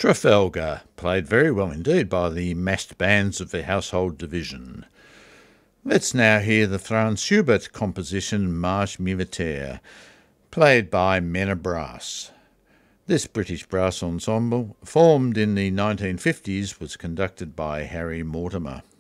Trafalgar, played very well indeed by the massed bands of the household division. Let's now hear the Franz Schubert composition Marche Militaire, played by Mena Brass. This British brass ensemble, formed in the 1950s, was conducted by Harry Mortimer.